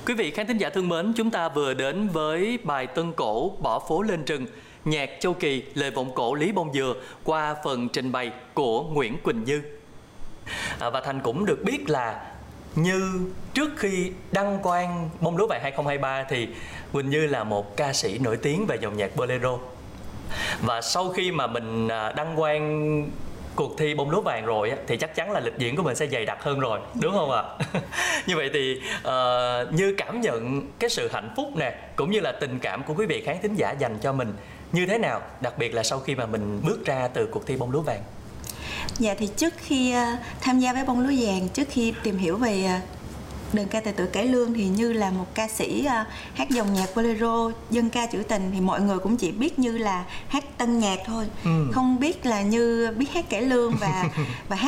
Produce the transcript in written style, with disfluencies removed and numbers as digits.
Quý vị khán thính giả thân mến, chúng ta vừa đến với bài Tân Cổ Bỏ Phố Lên Trừng, nhạc Châu Kỳ, lời vọng cổ Lý Bông Dừa qua phần trình bày của Nguyễn Quỳnh Như. Và Thành cũng được biết là Như trước khi đăng quang Bông Lúa Vàng 2023 thì Quỳnh Như là một ca sĩ nổi tiếng về dòng nhạc bolero. Và sau khi mà mình đăng quang cuộc thi Bông Lúa Vàng rồi thì chắc chắn là lịch diễn của mình sẽ dày đặc hơn rồi, đúng không ạ? Như vậy thì Như cảm nhận cái sự hạnh phúc nè, cũng như là tình cảm của quý vị khán thính giả dành cho mình như thế nào, đặc biệt là sau khi mà mình bước ra từ cuộc thi Bông Lúa Vàng? Dạ thì trước khi tham gia với Bông Lúa Vàng, trước khi tìm hiểu về đơn ca tài tử cải lương thì Như là một ca sĩ hát dòng nhạc bolero, dân ca trữ tình, thì mọi người cũng chỉ biết Như là hát tân nhạc thôi, không biết là Như biết hát cải lương và hát